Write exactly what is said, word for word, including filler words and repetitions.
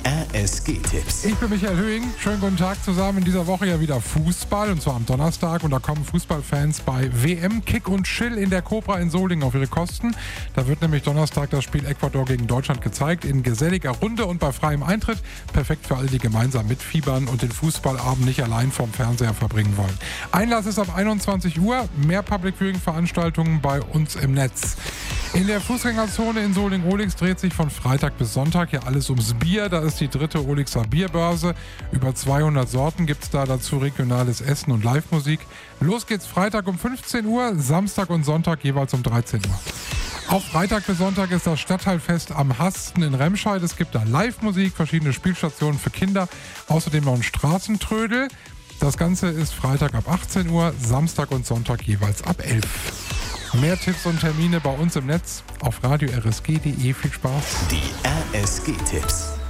R S G-Tipps. Ich bin Michael Höhing. Schönen guten Tag zusammen. In dieser Woche ja wieder Fußball, und zwar am Donnerstag. Und da kommen Fußballfans bei W M Kick und Chill in der Cobra in Solingen auf ihre Kosten. Da wird nämlich Donnerstag das Spiel Ecuador gegen Deutschland gezeigt, in geselliger Runde und bei freiem Eintritt. Perfekt für alle, die gemeinsam mitfiebern und den Fußballabend nicht allein vorm Fernseher verbringen wollen. Einlass ist ab einundzwanzig Uhr. Mehr Public Viewing Veranstaltungen bei uns im Netz. In der Fußgängerzone in Solingen-Ohlix dreht sich von Freitag bis Sonntag hier alles ums Bier. Da ist die dritte Ohlixer Bierbörse. Über zweihundert Sorten gibt es da, dazu regionales Essen und Live-Musik. Los geht's Freitag um fünfzehn Uhr, Samstag und Sonntag jeweils um dreizehn Uhr. Auf Freitag bis Sonntag ist das Stadtteilfest am Hasten in Remscheid. Es gibt da Live-Musik, verschiedene Spielstationen für Kinder, außerdem noch ein Straßentrödel. Das Ganze ist Freitag ab achtzehn Uhr, Samstag und Sonntag jeweils ab elf Uhr. Mehr Tipps und Termine bei uns im Netz auf radio r s g punkt d e. Viel Spaß. Die R S G-Tipps.